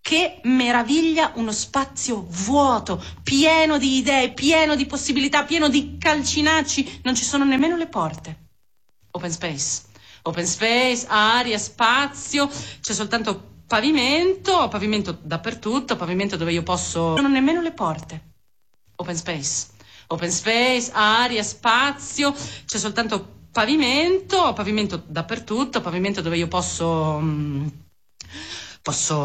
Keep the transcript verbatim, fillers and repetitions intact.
Che meraviglia, uno spazio vuoto, pieno di idee, pieno di possibilità, pieno di calcinacci. Non ci sono nemmeno le porte. Open space. Open space, aria, spazio. C'è soltanto pavimento, pavimento dappertutto, pavimento dove io posso... Non ho nemmeno le porte. Open space. Open space, aria, spazio. C'è soltanto pavimento, pavimento dappertutto, pavimento dove io posso... Posso